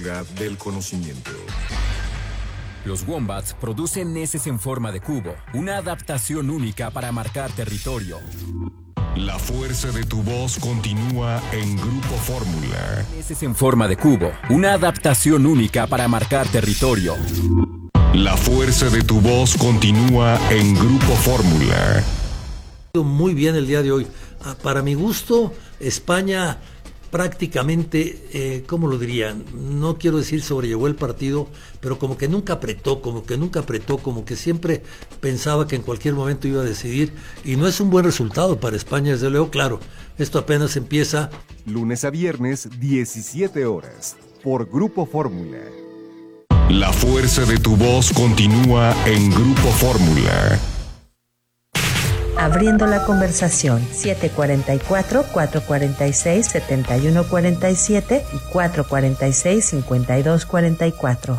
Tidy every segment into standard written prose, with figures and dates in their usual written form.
fórmula del conocimiento. Los Wombats producen neces en forma de cubo, una adaptación única para marcar territorio. La fuerza de tu voz continúa en Grupo Fórmula. Neces en forma de cubo, una adaptación única para marcar territorio. La fuerza de tu voz continúa en Grupo Fórmula. Muy bien el día de hoy. Para mi gusto, España prácticamente, ¿cómo lo dirían? No quiero decir sobrellevó el partido, pero como que nunca apretó, como que siempre pensaba que en cualquier momento iba a decidir, y no es un buen resultado para España, desde luego. Claro, esto apenas empieza. Lunes a viernes, 17 horas, por Grupo Fórmula. La fuerza de tu voz continúa en Grupo Fórmula. Abriendo la conversación, 744-446-7147 y 446-5244.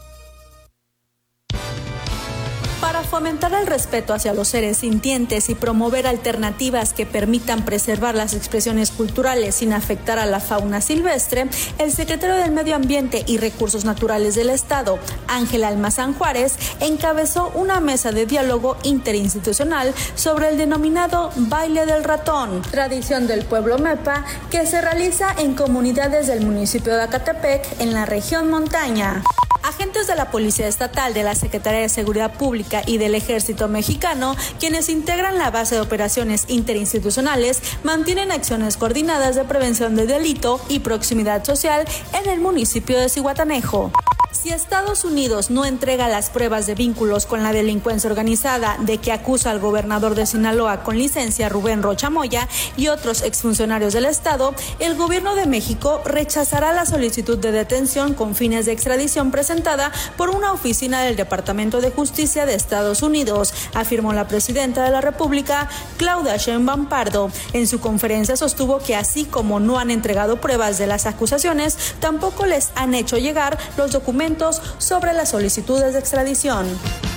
Para fomentar el respeto hacia los seres sintientes y promover alternativas que permitan preservar las expresiones culturales sin afectar a la fauna silvestre, el secretario del Medio Ambiente y Recursos Naturales del Estado, Ángel Almazán Juárez, encabezó una mesa de diálogo interinstitucional sobre el denominado Baile del Ratón, tradición del pueblo Mepa que se realiza en comunidades del municipio de Acatepec, en la región montaña. Agentes de la Policía Estatal, de la Secretaría de Seguridad Pública y del Ejército Mexicano, quienes integran la base de operaciones interinstitucionales, mantienen acciones coordinadas de prevención de delito y proximidad social en el municipio de Zihuatanejo. Si Estados Unidos no entrega las pruebas de vínculos con la delincuencia organizada de que acusa al gobernador de Sinaloa con licencia, Rubén Rocha Moya, y otros exfuncionarios del Estado, el gobierno de México rechazará la solicitud de detención con fines de extradición presentada por una oficina del Departamento de Justicia de Estados Unidos, afirmó la presidenta de la República, Claudia Sheinbaum Pardo. En su conferencia sostuvo que así como no han entregado pruebas de las acusaciones, tampoco les han hecho llegar los documentos sobre las solicitudes de extradición.